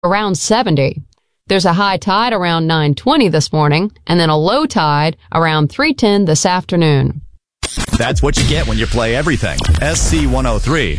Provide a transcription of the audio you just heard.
around 70. There's a high tide around 9:20 this morning, and then a low tide around 3:10 this afternoon. That's what you get when you play everything. SC 103.